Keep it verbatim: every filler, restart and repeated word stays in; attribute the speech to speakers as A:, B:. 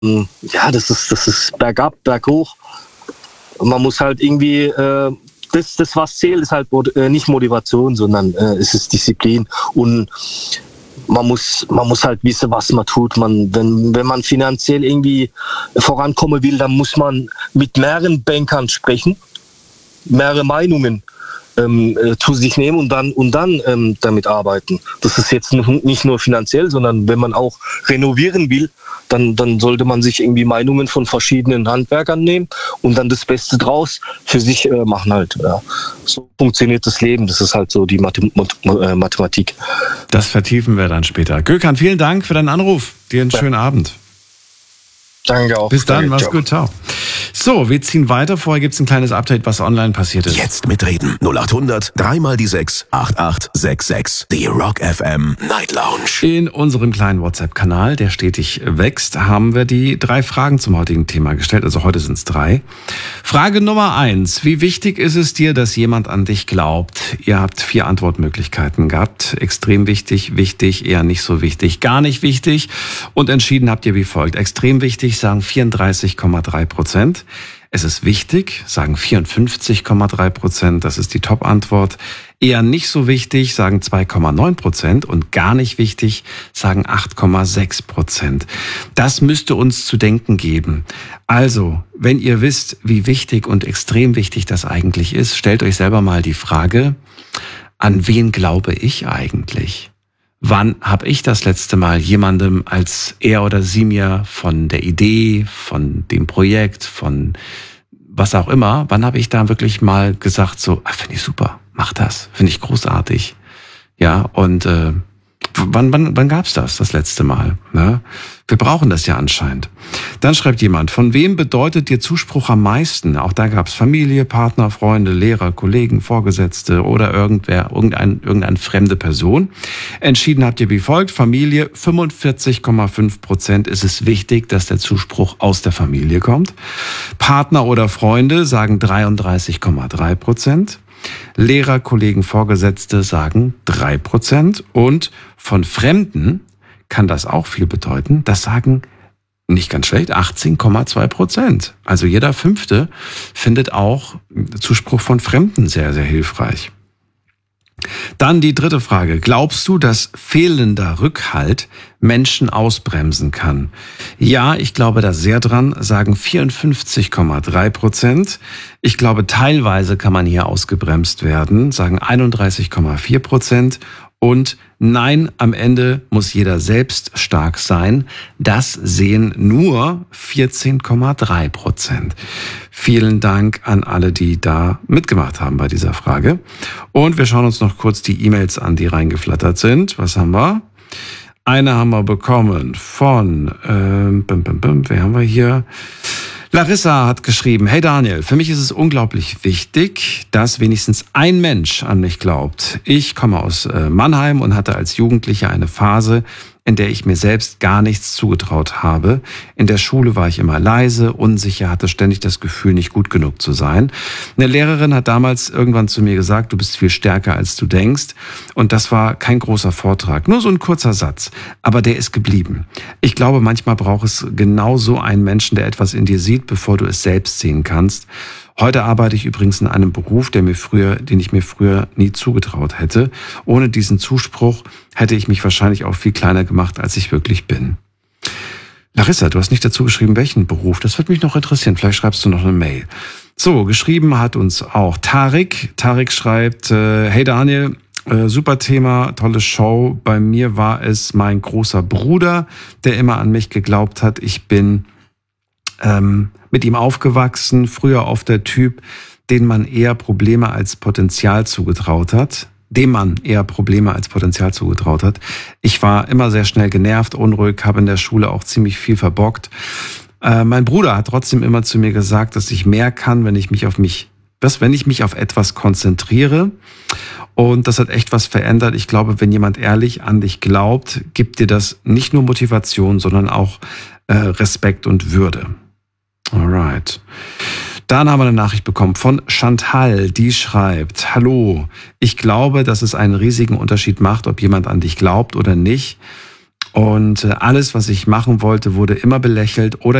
A: ja, das ist, das ist bergab, berghoch. Man muss halt irgendwie, äh, das, das, was zählt, ist halt äh, nicht Motivation, sondern äh, es ist Disziplin. Und man muss, man muss halt wissen, was man tut. Man, wenn, wenn man finanziell irgendwie vorankommen will, dann muss man mit mehreren Bankern sprechen, mehrere Meinungen ähm, äh, zu sich nehmen und dann, und dann ähm, damit arbeiten. Das ist jetzt nicht nur finanziell, sondern wenn man auch renovieren will, dann, dann sollte man sich irgendwie Meinungen von verschiedenen Handwerkern nehmen und dann das Beste draus für sich äh, machen halt. Ja. So funktioniert das Leben. Das ist halt so die Mathe- äh, Mathematik.
B: Das vertiefen wir dann später. Gökhan, vielen Dank für deinen Anruf. Dir einen ja. schönen Abend.
A: Danke auch.
B: Bis dann,
A: Danke,
B: mach's
A: ciao.
B: gut, ciao. So, wir ziehen weiter. Vorher gibt's ein kleines Update, was online passiert ist.
C: Jetzt mitreden. null acht hundert, dreimal die sechs, acht acht sechs sechs. Die Rock F M Night Lounge.
B: In unserem kleinen WhatsApp-Kanal, der stetig wächst, haben wir die drei Fragen zum heutigen Thema gestellt. Also heute sind's drei. Frage Nummer eins. Wie wichtig ist es dir, dass jemand an dich glaubt? Ihr habt vier Antwortmöglichkeiten gehabt. Extrem wichtig, wichtig, eher nicht so wichtig, gar nicht wichtig. Und entschieden habt ihr wie folgt. Extrem wichtig sagen vierunddreißig Komma drei Prozent. Es ist wichtig, sagen vierundfünfzig Komma drei Prozent. Das ist die Top-Antwort. Eher nicht so wichtig, sagen zwei Komma neun Prozent. Und gar nicht wichtig, sagen acht Komma sechs Prozent. Das müsste uns zu denken geben. Also, wenn ihr wisst, wie wichtig und extrem wichtig das eigentlich ist, stellt euch selber mal die Frage, an wen glaube ich eigentlich? Wann habe ich das letzte Mal jemandem, als er oder sie mir von der Idee, von dem Projekt, von was auch immer, wann habe ich da wirklich mal gesagt, so, ah, finde ich super, mach das, finde ich großartig. Ja, und äh, wann, wann, wann gab's das, das letzte Mal? Ne? Wir brauchen das ja anscheinend. Dann schreibt jemand, von wem bedeutet dir Zuspruch am meisten? Auch da gab's Familie, Partner, Freunde, Lehrer, Kollegen, Vorgesetzte oder irgendwer, irgendein, irgendeine fremde Person. Entschieden habt ihr wie folgt. Familie, fünfundvierzig Komma fünf Prozent ist es wichtig, dass der Zuspruch aus der Familie kommt. Partner oder Freunde sagen dreiunddreißig Komma drei Prozent. Lehrer, Kollegen, Vorgesetzte sagen drei Prozent. Und von Fremden kann das auch viel bedeuten. Das sagen, nicht ganz schlecht, achtzehn Komma zwei Prozent. Also jeder Fünfte findet auch Zuspruch von Fremden sehr, sehr hilfreich. Dann die dritte Frage. Glaubst du, dass fehlender Rückhalt Menschen ausbremsen kann? Ja, ich glaube da sehr dran, sagen vierundfünfzig Komma drei Prozent. Ich glaube, teilweise kann man hier ausgebremst werden, sagen einunddreißig Komma vier Prozent. Und nein, am Ende muss jeder selbst stark sein. Das sehen nur vierzehn Komma drei Prozent. Vielen Dank an alle, die da mitgemacht haben bei dieser Frage. Und wir schauen uns noch kurz die E-Mails an, die reingeflattert sind. Was haben wir? Eine haben wir bekommen von, ähm, bim, bim, bim, wer haben wir hier? Larissa hat geschrieben, hey Daniel, für mich ist es unglaublich wichtig, dass wenigstens ein Mensch an mich glaubt. Ich komme aus Mannheim und hatte als Jugendlicher eine Phase, in der ich mir selbst gar nichts zugetraut habe. In der Schule war ich immer leise, unsicher, hatte ständig das Gefühl, nicht gut genug zu sein. Eine Lehrerin hat damals irgendwann zu mir gesagt, du bist viel stärker, als du denkst. Und das war kein großer Vortrag, nur so ein kurzer Satz. Aber der ist geblieben. Ich glaube, manchmal braucht es genau so einen Menschen, der etwas in dir sieht, bevor du es selbst sehen kannst. Heute arbeite ich übrigens in einem Beruf, der mir früher, den ich mir früher nie zugetraut hätte. Ohne diesen Zuspruch hätte ich mich wahrscheinlich auch viel kleiner gemacht, als ich wirklich bin. Larissa, du hast nicht dazu geschrieben, welchen Beruf. Das würde mich noch interessieren. Vielleicht schreibst du noch eine Mail. So, geschrieben hat uns auch Tarik. Tarik schreibt, äh, hey Daniel, äh, super Thema, tolle Show. Bei mir war es mein großer Bruder, der immer an mich geglaubt hat. Ich bin ähm, mit ihm aufgewachsen, früher oft der Typ, den man eher Probleme als Potenzial zugetraut hat, dem man eher Probleme als Potenzial zugetraut hat. Ich war immer sehr schnell genervt, unruhig, habe in der Schule auch ziemlich viel verbockt. Äh, mein Bruder hat trotzdem immer zu mir gesagt, dass ich mehr kann, wenn ich mich auf mich, was, wenn ich mich auf etwas konzentriere. Und das hat echt was verändert. Ich glaube, wenn jemand ehrlich an dich glaubt, gibt dir das nicht nur Motivation, sondern auch äh, Respekt und Würde. Alright. Dann haben wir eine Nachricht bekommen von Chantal, die schreibt, hallo, ich glaube, dass es einen riesigen Unterschied macht, ob jemand an dich glaubt oder nicht. Und alles, was ich machen wollte, wurde immer belächelt oder